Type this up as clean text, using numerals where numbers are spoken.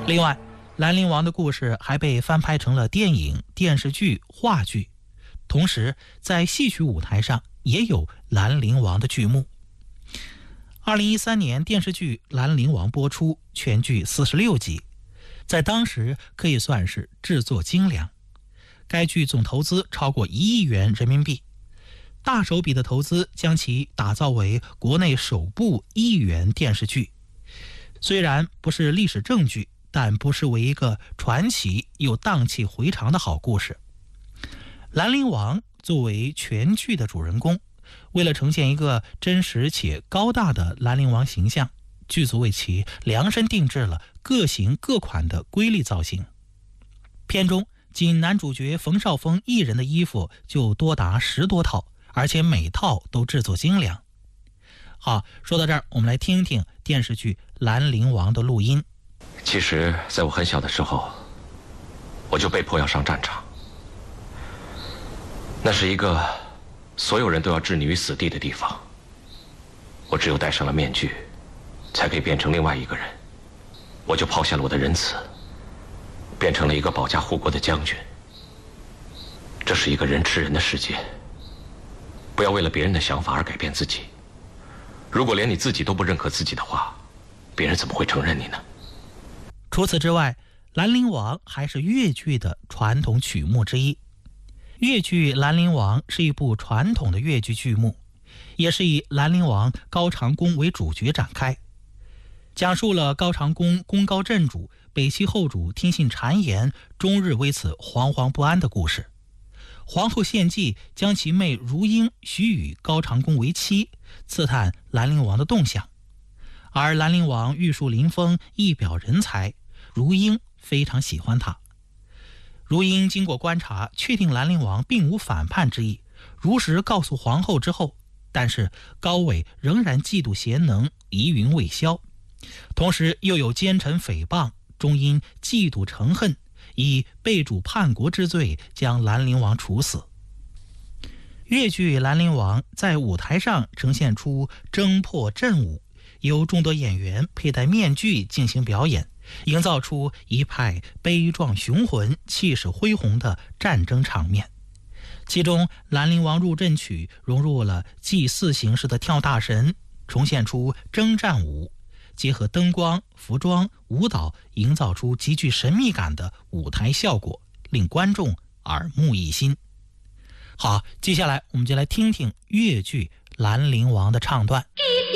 另外，兰陵王的故事还被翻拍成了电影、电视剧、话剧，同时在戏曲舞台上也有兰陵王的剧目。2013年电视剧《兰陵王》播出，全剧46集，在当时可以算是制作精良。该剧总投资超过1亿元人民币，大手笔的投资将其打造为国内首部1亿元电视剧。虽然不是历史正剧，但不失为一个传奇又荡气回肠的好故事。兰陵王作为全剧的主人公，为了呈现一个真实且高大的兰陵王形象，剧组为其量身定制了各型各款的瑰丽造型。片中仅男主角冯绍峰一人的衣服就多达10多套，而且每套都制作精良。好，说到这儿，我们来听听电视剧《兰陵王》的录音。 其实在我很小的时候，我就被迫要上战场。那是一个所有人都要置你于死地的地方。我只有戴上了面具，才可以变成另外一个人。我就抛下了我的仁慈，变成了一个保家护国的将军。这是一个人吃人的世界，不要为了别人的想法而改变自己。如果连你自己都不认可自己的话，别人怎么会承认你呢？ 除此之外，兰陵王还是越剧的传统曲目之一。越剧《兰陵王》是一部传统的越剧剧目，也是以兰陵王高长恭为主角展开，讲述了高长恭功高震主，北齐后主听信谗言，终日为此惶惶不安的故事。皇后献计将其妹如英许与高长恭为妻，刺探兰陵王的动向。而兰陵王玉树临风，一表人才，如英非常喜欢他。如英经过观察，确定兰陵王并无反叛之意，如实告诉皇后之后，但是高纬仍然嫉妒贤能，疑云未消，同时又有奸臣诽谤，终因嫉妒成恨，以背主叛国之罪将兰陵王处死。越剧《兰陵王》在舞台上呈现出征破阵舞，由众多演员佩戴面具进行表演，营造出一派悲壮雄浑、气势恢宏的战争场面。其中《兰陵王入阵曲》融入了祭祀形式的跳大神，重现出征战舞，结合灯光、服装、舞蹈，营造出极具神秘感的舞台效果，令观众耳目一新。好，接下来我们就来听听越剧《兰陵王》的唱段。